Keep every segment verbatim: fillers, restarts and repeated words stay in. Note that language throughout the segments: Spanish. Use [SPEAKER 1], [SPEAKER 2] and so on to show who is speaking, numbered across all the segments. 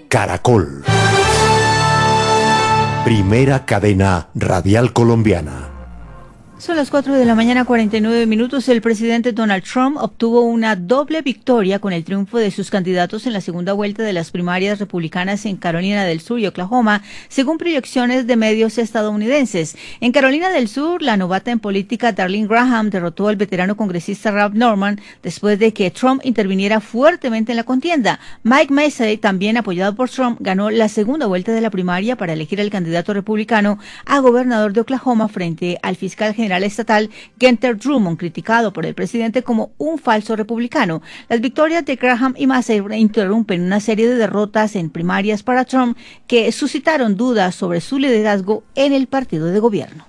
[SPEAKER 1] Caracol. Primera cadena radial colombiana.
[SPEAKER 2] Son las cuatro de la mañana, cuarenta y nueve minutos. El presidente Donald Trump obtuvo una doble victoria con el triunfo de sus candidatos en la segunda vuelta de las primarias republicanas en Carolina del Sur y Oklahoma, según proyecciones de medios estadounidenses. En Carolina del Sur, la novata en política Darlene Graham derrotó al veterano congresista Ralph Norman después de que Trump interviniera fuertemente en la contienda. Mike Massey, también apoyado por Trump, ganó la segunda vuelta de la primaria para elegir al candidato republicano a gobernador de Oklahoma frente al fiscal general general estatal Genter Drummond, criticado por el presidente como un falso republicano. Las victorias de Graham y Massey interrumpen una serie de derrotas en primarias para Trump que suscitaron dudas sobre su liderazgo en el partido de gobierno.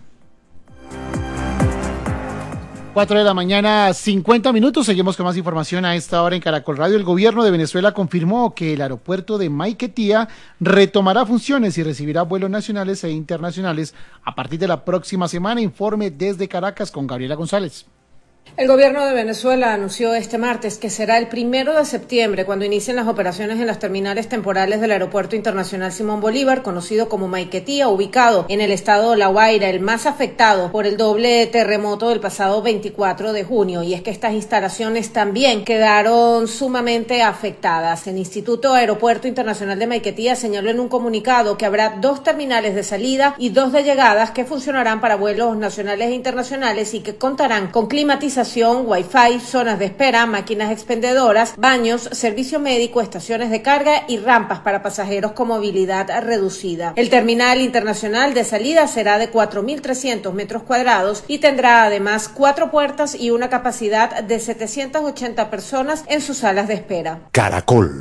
[SPEAKER 3] cuatro de la mañana, cincuenta minutos. Seguimos con más información a esta hora en Caracol Radio. El gobierno de Venezuela confirmó que el aeropuerto de Maiquetía retomará funciones y recibirá vuelos nacionales e internacionales a partir de la próxima semana. Informe desde Caracas con Gabriela González.
[SPEAKER 4] El gobierno de Venezuela anunció este martes que será el primero de septiembre cuando inicien las operaciones en las terminales temporales del Aeropuerto Internacional Simón Bolívar, conocido como Maiquetía, ubicado en el estado de La Guaira, el más afectado por el doble terremoto del pasado veinticuatro de junio. Y es que estas instalaciones también quedaron sumamente afectadas. El Instituto Aeropuerto Internacional de Maiquetía señaló en un comunicado que habrá dos terminales de salida y dos de llegadas que funcionarán para vuelos nacionales e internacionales y que contarán con climatización, Wi-Fi, zonas de espera, máquinas expendedoras, baños, servicio médico, estaciones de carga y rampas para pasajeros con movilidad reducida. El terminal internacional de salida será de cuatro mil trescientos metros cuadrados y tendrá además cuatro puertas y una capacidad de setecientas ochenta personas en sus salas de espera.
[SPEAKER 1] Caracol.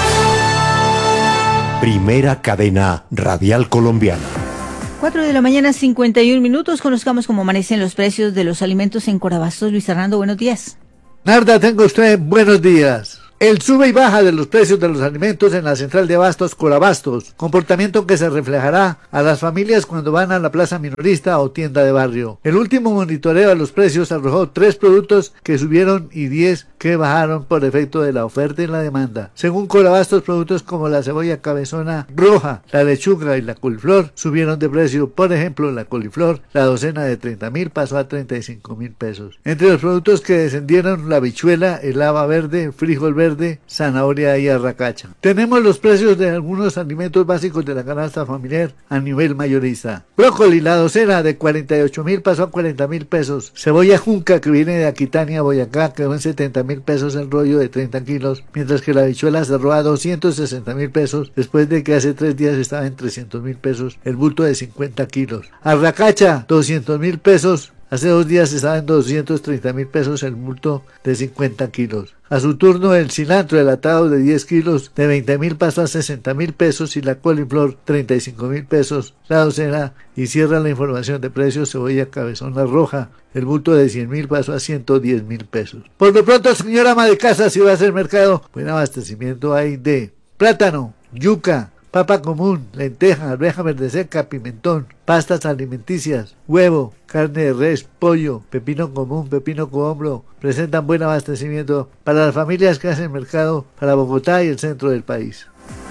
[SPEAKER 1] Primera cadena radial colombiana.
[SPEAKER 2] cuatro de la mañana, cincuenta y un minutos. Conozcamos cómo amanecen los precios de los alimentos en Corabastos. Luis Fernando, buenos días.
[SPEAKER 5] Narda, tengo usted buenos días. El sube y baja de los precios de los alimentos en la central de abastos Corabastos, comportamiento que se reflejará a las familias cuando van a la plaza minorista o tienda de barrio. El último monitoreo de los precios arrojó tres productos que subieron y diez que bajaron por efecto de la oferta y la demanda. Según Corabastos, productos como la cebolla cabezona roja, la lechuga y la coliflor subieron de precio. Por ejemplo, la coliflor, la docena de treinta mil pasó a treinta y cinco mil pesos. Entre los productos que descendieron, la habichuela, el haba verde, frijol verde, de zanahoria y arracacha. Tenemos los precios de algunos alimentos básicos de la canasta familiar a nivel mayorista. Brócoli, la docena de cuarenta y ocho mil pasó a cuarenta mil pesos. Cebolla junca, que viene de Aquitania, Boyacá, quedó en setenta mil pesos el rollo de treinta kilos, mientras que la habichuela cerró a doscientos sesenta mil pesos después de que hace tres días estaba en trescientos mil pesos el bulto de cincuenta kilos. Arracacha, doscientos mil pesos. Hace dos días estaba en doscientos treinta mil pesos el bulto de cincuenta kilos. A su turno, el cilantro enlatado de diez kilos de veinte mil pasó a sesenta mil pesos y la coliflor treinta y cinco mil pesos la docena. Y cierra la información de precios cebolla cabezona roja. El bulto de cien mil pasó a ciento diez mil pesos. Por lo pronto, señora ama de casa, si va a hacer mercado, buen abastecimiento hay de plátano, yuca, papa común, lenteja, arveja verde seca, pimentón, pastas alimenticias, huevo, carne de res, pollo, pepino común, pepino cohombro. Presentan buen abastecimiento para las familias que hacen mercado para Bogotá y el centro del país.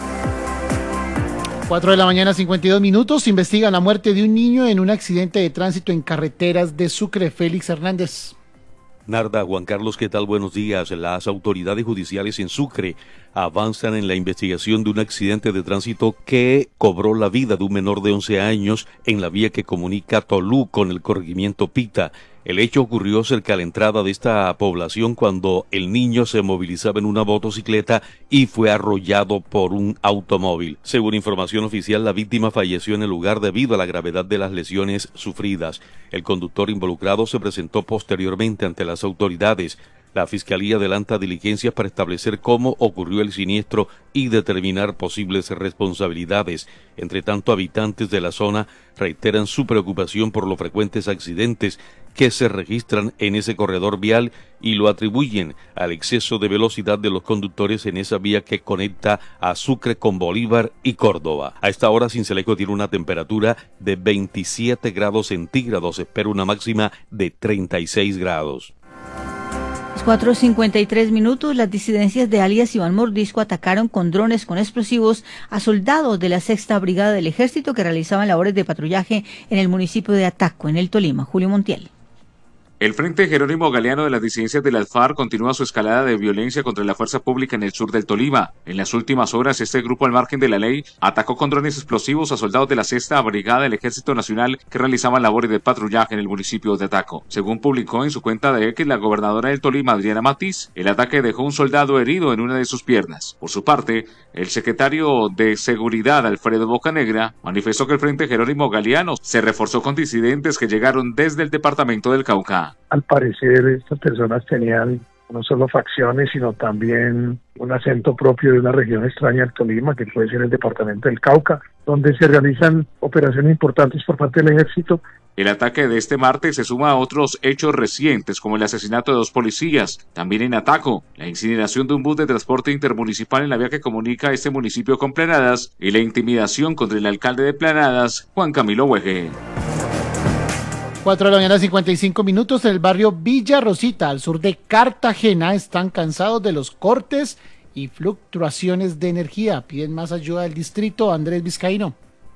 [SPEAKER 3] cuatro de la mañana, cincuenta y dos minutos. Investigan la muerte de un niño en un accidente de tránsito en carreteras de Sucre. Félix Hernández.
[SPEAKER 6] Narda, Juan Carlos, ¿qué tal? Buenos días. Las autoridades judiciales en Sucre avanzan en la investigación de un accidente de tránsito que cobró la vida de un menor de once años en la vía que comunica Tolú con el corregimiento Pita. El hecho ocurrió cerca a la entrada de esta población cuando el niño se movilizaba en una motocicleta y fue arrollado por un automóvil. Según información oficial, la víctima falleció en el lugar debido a la gravedad de las lesiones sufridas. El conductor involucrado se presentó posteriormente ante las autoridades. La Fiscalía adelanta diligencias para establecer cómo ocurrió el siniestro y determinar posibles responsabilidades. Entre tanto, habitantes de la zona reiteran su preocupación por los frecuentes accidentes que se registran en ese corredor vial y lo atribuyen al exceso de velocidad de los conductores en esa vía que conecta a Sucre con Bolívar y Córdoba. A esta hora, Sincelejo tiene una temperatura de veintisiete grados centígrados. Espera una máxima de treinta y seis grados.
[SPEAKER 2] cuatro cincuenta y tres minutos, las disidencias de alias Iván Mordisco atacaron con drones con explosivos a soldados de la sexta Brigada del Ejército que realizaban labores de patrullaje en el municipio de Ataco, en el Tolima. Julio Montiel.
[SPEAKER 7] El Frente Jerónimo Galeano de las disidencias de las FARC continúa su escalada de violencia contra la fuerza pública en el sur del Tolima. En las últimas horas, este grupo, al margen de la ley, atacó con drones explosivos a soldados de la sexta Brigada del Ejército Nacional que realizaban labores de patrullaje en el municipio de Ataco. Según publicó en su cuenta de X la gobernadora del Tolima, Adriana Matiz, el ataque dejó un soldado herido en una de sus piernas. Por su parte, el secretario de Seguridad, Alfredo Bocanegra, manifestó que el Frente Jerónimo Galeano se reforzó con disidentes que llegaron desde el departamento del Cauca.
[SPEAKER 8] Al parecer, estas personas tenían no solo facciones, sino también un acento propio de una región extraña del Tolima, que puede ser el departamento del Cauca, donde se realizan operaciones importantes por parte del ejército.
[SPEAKER 7] El ataque de este martes se suma a otros hechos recientes, como el asesinato de dos policías, también en Ataco, la incineración de un bus de transporte intermunicipal en la vía que comunica este municipio con Planadas y la intimidación contra el alcalde de Planadas, Juan Camilo Hueje.
[SPEAKER 3] cuatro de la mañana, cincuenta y cinco minutos, en el barrio Villa Rosita, al sur de Cartagena, están cansados de los cortes y fluctuaciones de energía. Piden más ayuda del distrito. Andrés Vizcaíno.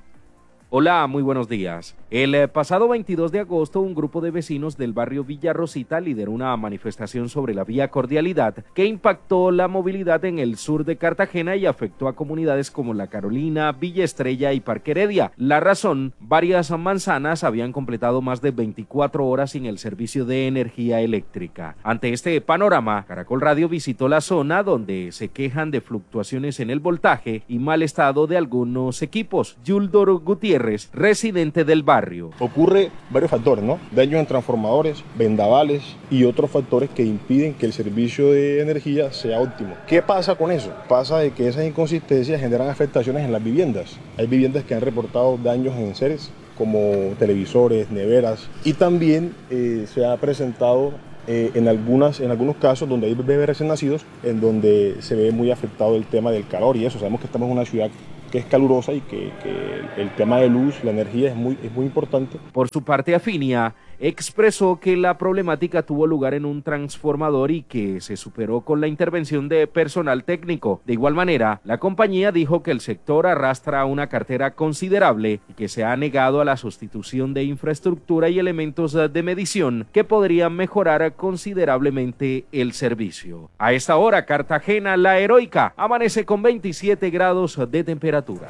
[SPEAKER 9] Hola, muy buenos días. El eh, pasado veintidós de agosto, un grupo de vecinos del barrio Villa Rosita lideró una manifestación sobre la vía Cordialidad que impactó la movilidad en el sur de Cartagena y afectó a comunidades como La Carolina, Villa Estrella y Parque Heredia. La razón, varias manzanas habían completado más de veinticuatro horas sin el servicio de energía eléctrica. Ante este panorama, Caracol Radio visitó la zona donde se quejan de fluctuaciones en el voltaje y mal estado de algunos equipos. Yuldor Gutiérrez, residente del barrio.
[SPEAKER 10] Ocurre varios factores, ¿no? Daños en transformadores, vendavales y otros factores que impiden que el servicio de energía sea óptimo. ¿Qué pasa con eso? Pasa de que esas inconsistencias generan afectaciones en las viviendas. Hay viviendas que han reportado daños en enseres, como televisores, neveras, y también eh, se ha presentado eh, en, algunas, en algunos casos donde hay bebés recién nacidos, en donde se ve muy afectado el tema del calor y eso. Sabemos que estamos en una ciudad que es calurosa y que, que el tema de luz, la energía es muy, es muy importante.
[SPEAKER 9] Por su parte, Afinia expresó que la problemática tuvo lugar en un transformador y que se superó con la intervención de personal técnico. De igual manera, la compañía dijo que el sector arrastra una cartera considerable y que se ha negado a la sustitución de infraestructura y elementos de medición que podrían mejorar considerablemente el servicio. A esta hora, Cartagena, la heroica, amanece con veintisiete grados de temperatura.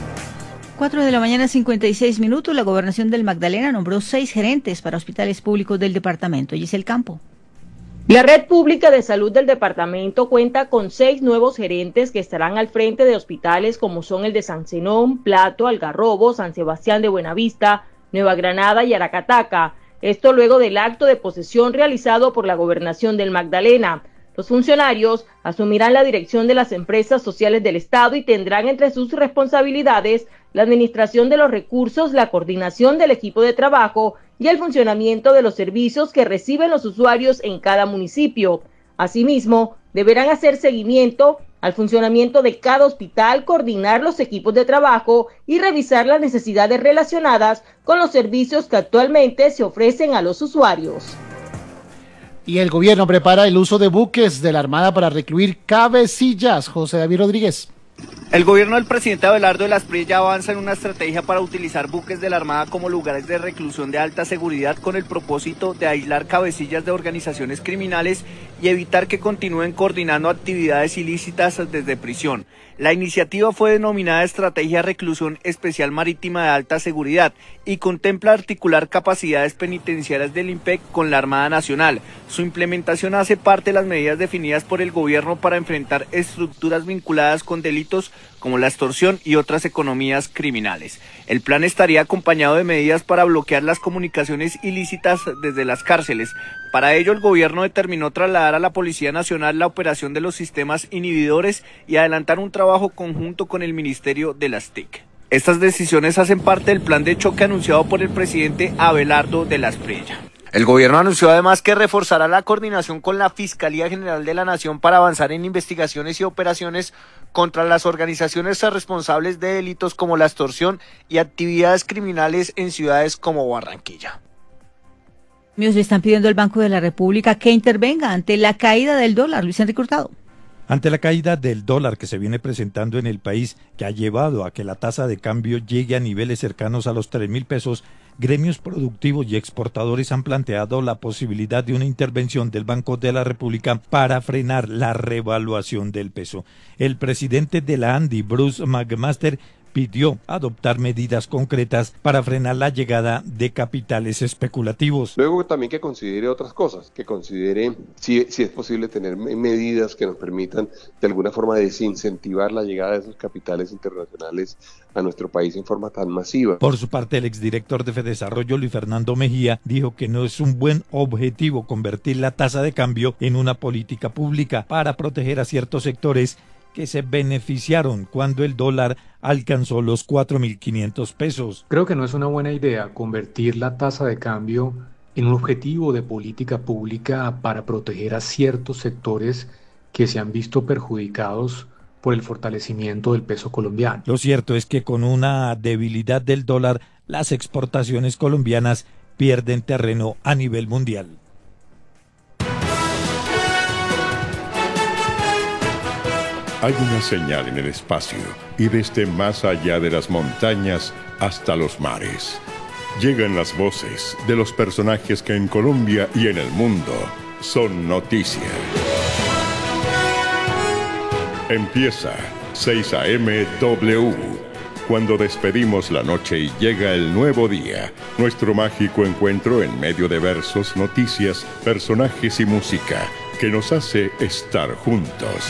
[SPEAKER 2] cuatro de la mañana, cincuenta y seis minutos, la Gobernación del Magdalena nombró seis gerentes para hospitales públicos del departamento. Giselle Campo.
[SPEAKER 11] La red pública de salud del departamento cuenta con seis nuevos gerentes que estarán al frente de hospitales como son el de San Zenón, Plato, Algarrobo, San Sebastián de Buenavista, Nueva Granada y Aracataca. Esto luego del acto de posesión realizado por la Gobernación del Magdalena. Los funcionarios asumirán la dirección de las empresas sociales del Estado y tendrán entre sus responsabilidades la administración de los recursos, la coordinación del equipo de trabajo y el funcionamiento de los servicios que reciben los usuarios en cada municipio. Asimismo, deberán hacer seguimiento al funcionamiento de cada hospital, coordinar los equipos de trabajo y revisar las necesidades relacionadas con los servicios que actualmente se ofrecen a los usuarios.
[SPEAKER 3] Y el gobierno prepara el uso de buques de la Armada para recluir cabecillas. José David Rodríguez.
[SPEAKER 12] El gobierno del presidente Abelardo de la Espriella avanza en una estrategia para utilizar buques de la Armada como lugares de reclusión de alta seguridad con el propósito de aislar cabecillas de organizaciones criminales y evitar que continúen coordinando actividades ilícitas desde prisión. La iniciativa fue denominada Estrategia Reclusión Especial Marítima de Alta Seguridad y contempla articular capacidades penitenciarias del IMPEC con la Armada Nacional. Su implementación hace parte de las medidas definidas por el gobierno para enfrentar estructuras vinculadas con delitos como la extorsión y otras economías criminales. El plan estaría acompañado de medidas para bloquear las comunicaciones ilícitas desde las cárceles. Para ello, el gobierno determinó trasladar a la Policía Nacional la operación de los sistemas inhibidores y adelantar un trabajo conjunto con el Ministerio de las T I C. Estas decisiones hacen parte del plan de choque anunciado por el presidente Abelardo de la Espriella.
[SPEAKER 13] El gobierno anunció además que reforzará la coordinación con la Fiscalía General de la Nación para avanzar en investigaciones y operaciones contra las organizaciones responsables de delitos como la extorsión y actividades criminales en ciudades como Barranquilla.
[SPEAKER 2] Le están pidiendo al Banco de la República que intervenga ante la caída del dólar. Luis Enrique Hurtado.
[SPEAKER 14] Ante la caída del dólar que se viene presentando en el país, que ha llevado a que la tasa de cambio llegue a niveles cercanos a los tres mil pesos, gremios productivos y exportadores han planteado la posibilidad de una intervención del Banco de la República para frenar la revaluación del peso. El presidente de la ANDI, Bruce McMaster, pidió adoptar medidas concretas para frenar la llegada de capitales especulativos.
[SPEAKER 15] Luego también que considere otras cosas, que considere si, si es posible tener medidas que nos permitan de alguna forma desincentivar la llegada de esos capitales internacionales a nuestro país en forma tan masiva.
[SPEAKER 14] Por su parte, el exdirector de Fedesarrollo, Luis Fernando Mejía, dijo que no es un buen objetivo convertir la tasa de cambio en una política pública para proteger a ciertos sectores que se beneficiaron cuando el dólar alcanzó los cuatro mil quinientos pesos.
[SPEAKER 16] Creo que no es una buena idea convertir la tasa de cambio en un objetivo de política pública para proteger a ciertos sectores que se han visto perjudicados por el fortalecimiento del peso colombiano.
[SPEAKER 14] Lo cierto es que con una debilidad del dólar, las exportaciones colombianas pierden terreno a nivel mundial.
[SPEAKER 17] Hay una señal en el espacio y desde más allá de las montañas hasta los mares. Llegan las voces de los personajes que en Colombia y en el mundo son noticia. Empieza seis A M W. Cuando despedimos la noche y llega el nuevo día, nuestro mágico encuentro en medio de versos, noticias, personajes y música que nos hace estar juntos.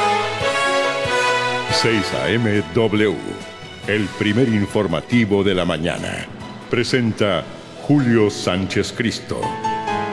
[SPEAKER 17] seis A M W, el primer informativo de la mañana. Presenta Julio Sánchez Cristo.